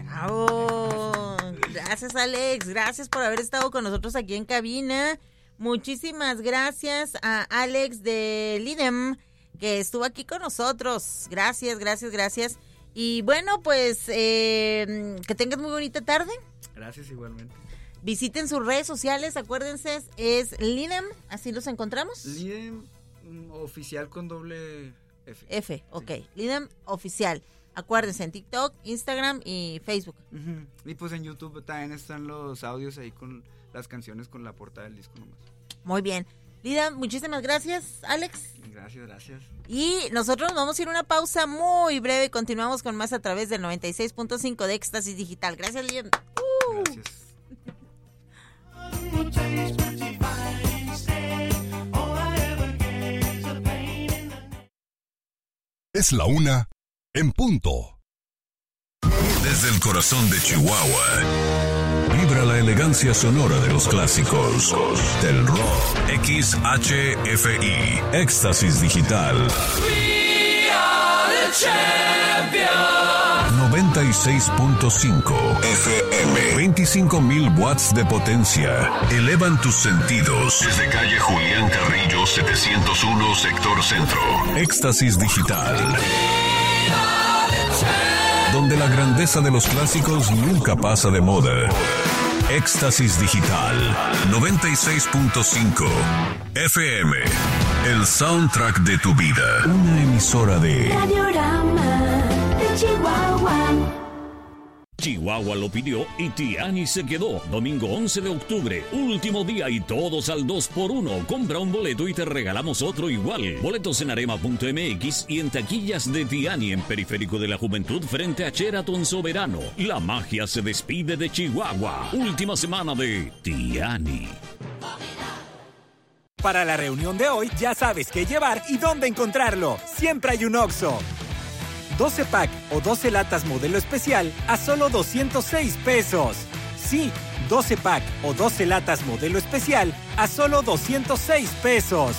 ¡Bravo! Gracias, Alex. Gracias por haber estado con nosotros aquí en cabina. Muchísimas gracias a Alex de Lidem, que estuvo aquí con nosotros. Gracias. Y bueno, pues que tengan muy bonita tarde. Gracias, igualmente. Visiten sus redes sociales, acuérdense, es Lidem, así los encontramos. Lidem oficial con doble F. F, ok. Sí. Lidem oficial. Acuérdense, en TikTok, Instagram y Facebook. Uh-huh. Y pues en YouTube también están los audios ahí con las canciones con la portada del disco nomás. Muy bien. Lidem, muchísimas gracias, Alex. Gracias. Y nosotros nos vamos a ir a una pausa muy breve y continuamos con más a través del 96.5 de Éxtasis Digital. Gracias, Lidem. Gracias. Es la 1 en punto. Desde el corazón de Chihuahua, vibra la elegancia sonora de los clásicos del rock. XHFI, Éxtasis Digital. We are the champions. 96.5 FM. 25,000 watts de potencia. Elevan tus sentidos. Desde calle Julián Carrillo, 701, sector centro. Éxtasis Digital. Donde la grandeza de los clásicos nunca pasa de moda. Éxtasis Digital 96.5 FM. El soundtrack de tu vida. Una emisora de Radiorama de Chihuahua. Chihuahua lo pidió y Tiani se quedó. Domingo 11 de octubre, último día y todos al 2x1. Compra un boleto y te regalamos otro igual. Boletos en arema.mx y en taquillas de Tiani en Periférico de la Juventud frente a Sheraton Soberano. La magia se despide de Chihuahua. Última semana de Tiani. Para la reunión de hoy ya sabes qué llevar y dónde encontrarlo. Siempre hay un Oxxo. 12 pack o 12 latas modelo especial a solo 206 pesos. Sí, 12 pack o 12 latas modelo especial a solo 206 pesos.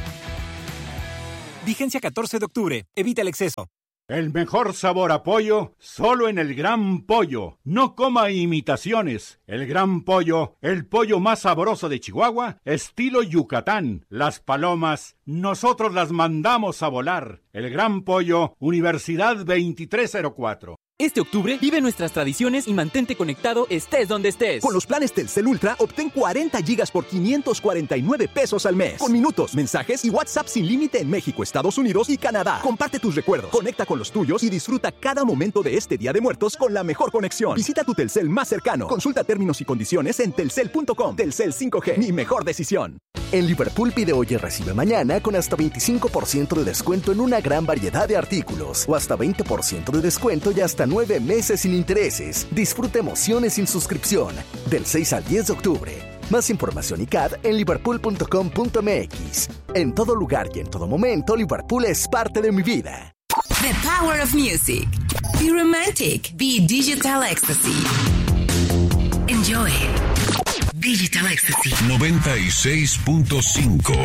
Vigencia 14 de octubre. Evita el exceso. El mejor sabor a pollo, solo en el Gran Pollo. No coma imitaciones. El Gran Pollo, el pollo más sabroso de Chihuahua, estilo Yucatán. Las palomas, nosotros las mandamos a volar. El Gran Pollo, Universidad 2304. Este octubre, vive nuestras tradiciones y mantente conectado estés donde estés. Con los planes Telcel Ultra, obtén 40 gigas por 549 pesos al mes. Con minutos, mensajes y WhatsApp sin límite en México, Estados Unidos y Canadá. Comparte tus recuerdos, conecta con los tuyos y disfruta cada momento de este Día de Muertos con la mejor conexión. Visita tu Telcel más cercano. Consulta términos y condiciones en telcel.com. Telcel 5G, mi mejor decisión. En Liverpool pide hoy y recibe mañana con hasta 25% de descuento en una gran variedad de artículos o hasta 20% de descuento y hasta 9 meses sin intereses. Disfruta emociones sin suscripción. Del 6 al 10 de octubre. Más información y CAD en liverpool.com.mx. En todo lugar y en todo momento, Liverpool es parte de mi vida. The power of music. Be romantic. Be digital ecstasy. Enjoy. Digital Ecstasy 96.5